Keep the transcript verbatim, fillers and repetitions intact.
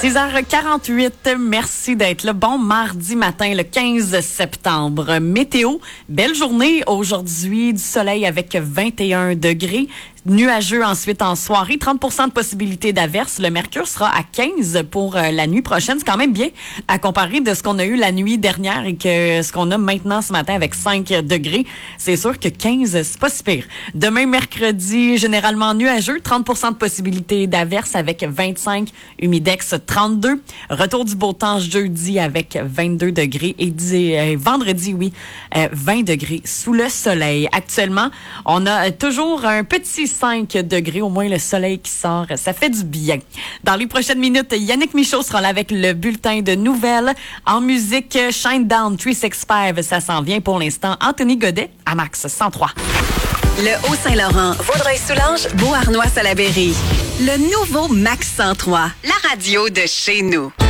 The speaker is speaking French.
six heures quarante-huit, merci d'être là. Bon mardi matin, le quinze septembre. Météo, belle journée aujourd'hui, du soleil avec vingt et un degrés. Nuageux ensuite en soirée, trente pour cent de possibilité d'averse. Le mercure sera à quinze pour euh, la nuit prochaine. C'est quand même bien à comparer de ce qu'on a eu la nuit dernière et que ce qu'on a maintenant ce matin avec cinq degrés. C'est sûr que quinze, c'est pas si pire. Demain, mercredi, généralement nuageux, trente pour cent de possibilité d'averse avec vingt-cinq, humidex trente-deux. Retour du beau temps jeudi avec vingt-deux degrés et di- euh, vendredi, oui, euh, vingt degrés sous le soleil. Actuellement, on a toujours un petit cinq degrés, au moins le soleil qui sort, ça fait du bien. Dans les prochaines minutes, Yannick Michaud sera là avec le bulletin de nouvelles. En musique, Shine Down trois cent soixante-quinze, ça s'en vient pour l'instant. Anthony Godet à Max cent trois. Le Haut-Saint-Laurent, Vaudreuil-Soulanges, Beauharnois-Salaberry. Le nouveau Max cent trois, la radio de chez nous.